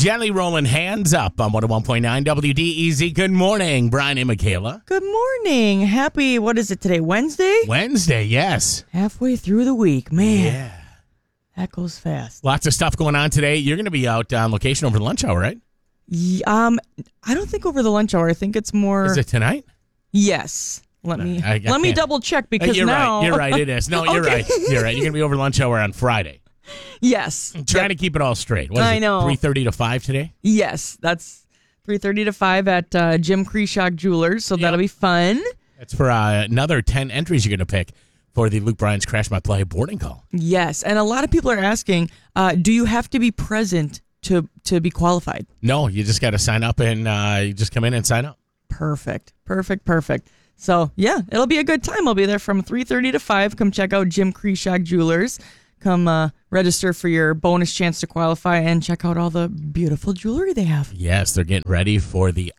Jelly rolling hands up on 101.9 WDEZ. Good morning, Brian and Michaela. Good morning. Happy, what is it today, Wednesday? Wednesday, yes. Halfway through the week. Man, Yeah. that goes fast. Lots of stuff going on today. You're going to be out on location over the lunch hour, right? I don't think over the lunch hour. I think it's more. Is it tonight? Yes. Let me can't- double check because you're now. right. You're right. It is. No, you're Okay. right. You're right. You're going to be over lunch hour on Friday. Yes. I'm trying to keep it all straight. What is I it, know. 3:30 to 5 today? Yes, that's 3:30 to 5 at Jim Kreshock Jewelers, so that'll be fun. That's for another 10 entries you're going to pick for the Luke Bryan's Crash My Playa boarding call. Yes, and a lot of people are asking, do you have to be present to be qualified? No, you just got to sign up and you just come in and sign up. Perfect. So, yeah, it'll be a good time. I'll be there from 3:30 to 5. Come check out Jim Kreshock Jewelers. Come register for your bonus chance to qualify and check out all the beautiful jewelry they have. Yes, they're getting ready for the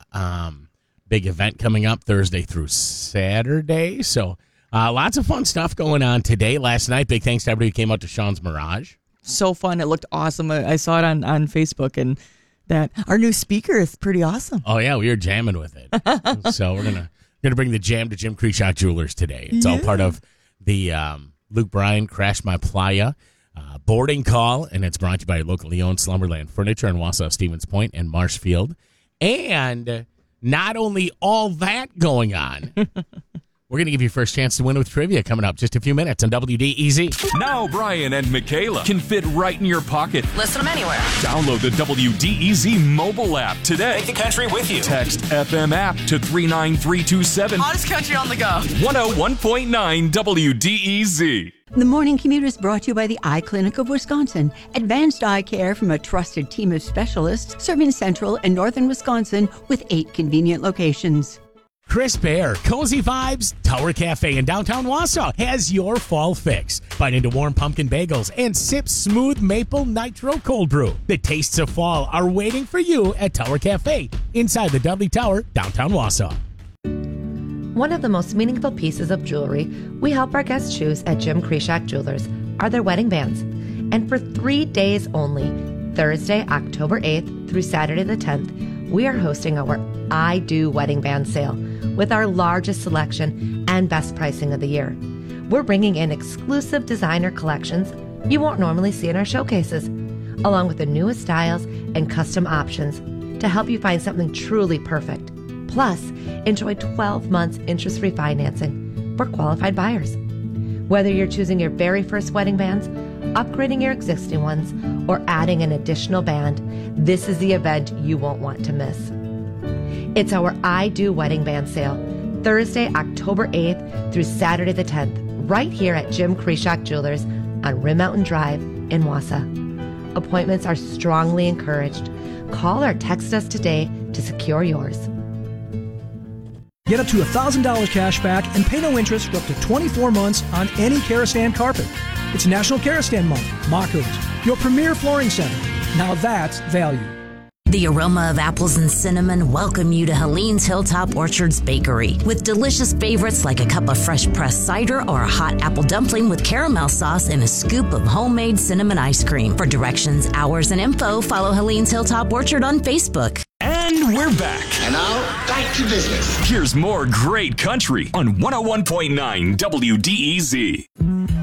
big event coming up Thursday through Saturday. So lots of fun stuff going on today. Last night, big thanks to everybody who came out to Sean's Mirage. So fun. It looked awesome. I saw it on Facebook, and that our new speaker is pretty awesome. Oh, yeah, we were jamming with it. So we're gonna bring the jam to Jim Kreshock Jewelers today. It's all part of the Luke Bryan Crash My Playa boarding call, and it's brought to you by locally owned Slumberland Furniture in Wausau, Stevens Point, and Marshfield. And not only all that going on, we're going to give you first chance to win with trivia coming up just a few minutes on WDEZ. Now Brian and Michaela can fit right in your pocket. Listen to them anywhere. Download the WDEZ mobile app today. Take the country with you. Text FM app to 39327. Hottest country on the go. 101.9 WDEZ. The Morning Commute is brought to you by the Eye Clinic of Wisconsin. Advanced eye care from a trusted team of specialists serving central and northern Wisconsin with 8 convenient locations. Crisp Air, Cozy Vibes, Tower Cafe in downtown Wausau has your fall fix. Bite into warm pumpkin bagels and sip smooth maple nitro cold brew. The tastes of fall are waiting for you at Tower Cafe inside the Dudley Tower, downtown Wausau. One of the most meaningful pieces of jewelry we help our guests choose at Jim Kreshock Jewelers are their wedding bands. And for 3 days only, Thursday, October 8th through Saturday the 10th, we are hosting our I Do Wedding Band Sale with our largest selection and best pricing of the year. We're bringing in exclusive designer collections you won't normally see in our showcases, along with the newest styles and custom options to help you find something truly perfect. Plus, enjoy 12 months interest-free financing for qualified buyers. Whether you're choosing your very first wedding bands, upgrading your existing ones, or adding an additional band, this is the event you won't want to miss. It's our I Do Wedding Band Sale, Thursday, October 8th through Saturday the 10th, right here at Jim Kreshock Jewelers on Rim Mountain Drive in Wausau. Appointments are strongly encouraged. Call or text us today to secure yours. Get up to $1,000 cash back and pay no interest for up to 24 months on any Karastan carpet. It's National Karastan Month. Mako's, your premier flooring center. Now that's value. The aroma of apples and cinnamon welcome you to Helene's Hilltop Orchards Bakery with delicious favorites like a cup of fresh pressed cider or a hot apple dumpling with caramel sauce and a scoop of homemade cinnamon ice cream. For directions, hours, and info, follow Helene's Hilltop Orchard on Facebook. And we're back. And now, back to business. Here's more great country on 101.9 WDEZ.